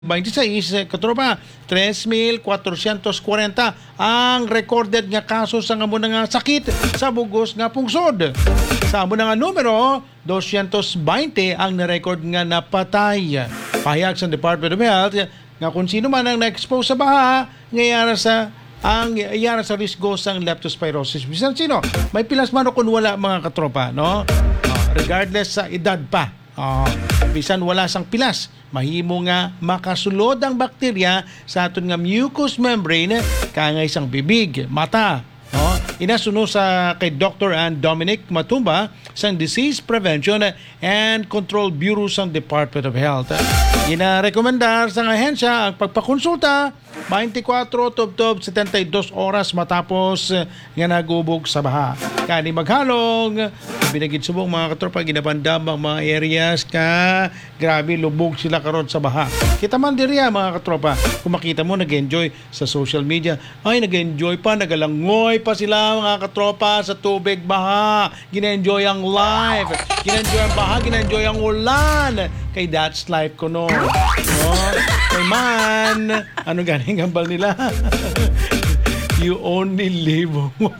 26, katropa, 3,440 ang recorded nga kaso sa amo nga sakit sa bugos nga pungsod. Sa amo nga numero, 220 ang na-record nga napatay. Pahayag sa Department of Health nga kung sino man ang na-expose sa baha, ngayara sa risgo sang leptospirosis. Bisan sino, may pilas man o kung wala mga katropa, no? Regardless sa edad pa. Bisan wala sang pilas, mahimo nga makasulod ang bakterya sa aton nga mucous membrane kangay sang bibig, mata. Inasuno sa kay Dr. Ann Dominic Matumba sang Disease Prevention and Control Bureau sang Department of Health. Gina-rekomendar sa ahensya ang pagpakonsulta 24 tubtob 72 oras matapos nga nagubog sa baha. Kani maghalong binagid subong mga katropa ginabandam ang mga areas ka grabe lubog sila karon sa baha. Kita man diriya mga katropa, kung makita mo nag-enjoy sa social media, ay nag-enjoy pa, nagalangoy pa sila mga katropa sa tubig baha. Gina-enjoy ang life, gina-enjoy ang baha, gina-enjoy ang ulan. Kay that's life ko no. Kay man, ano ganing gambal nila? You only live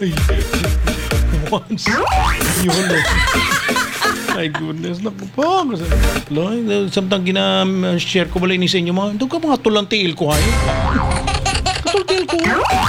once. You only. My goodness, naku po. Samtang gina-share ko bala ini sa inyo mga, doon ka mga tulang-tiil ko hay. Tulang-tiil ko.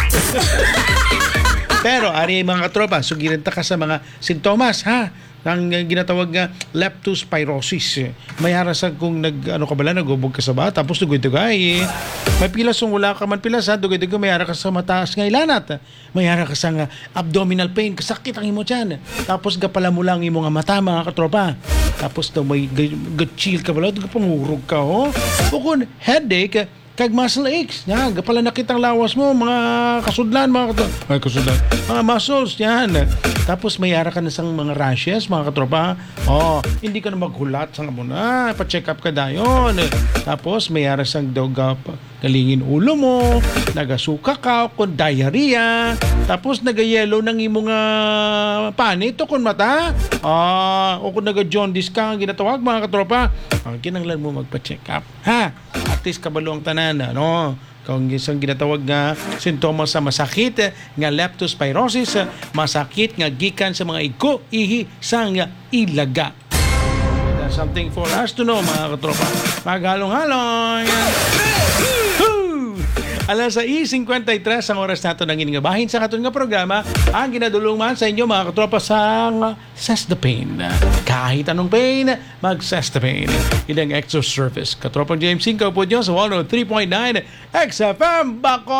Pero, ari mga katropa, sugirin ta ka sa mga sintomas, ha? Ang ginatawag nga leptospirosis. May harasan kung nagubog ka sa bata, tapos dugay-dugay. May pilas kung wala ka man pilas, ha? Dugay-dugay, may hara ka sa mataas nga ilanat. May hara ka sa abdominal pain, kasakit ang imo dyan. Tapos gapala mo lang imo nga mata, mga katropa. Tapos daw may chill ka pala, pangurog ka, ho? O kung headache, kag muscle aches, yan, pala nakitang lawas mo, mga kasudlan, mga muscles, yan. Tapos may ara ka na sang mga rashes, mga katropa. Hindi ka na maghulat sa muna, pa-check up ka dayon. Tapos may ara sang galingin ulo mo, nagasuka ka, kung diarrhea, tapos nagayelo ng imong panit o kung mata, o kung naga-jaundice ka, ang ginatawag, mga katropa, kinanglan mo magpa-check up, ha? At least kabalo ang tanan, ano? Kung isang ginatawag nga sintomas sa masakit nga leptospirosis, masakit nga gikan sa mga igo, ihi, sang ilaga. That's something for us to know, mga katropa. Maghalong-halong! Alas 6:53 ang oras nato nang iningabahin sa katon nga programa ang ginadulungan sa inyo mga katropa sang Cess the Pain. Kahit anong pain, mag-Cess the Pain. Idang extra service. Katropang James 5 po dyan sa 103.9 XFM Bako!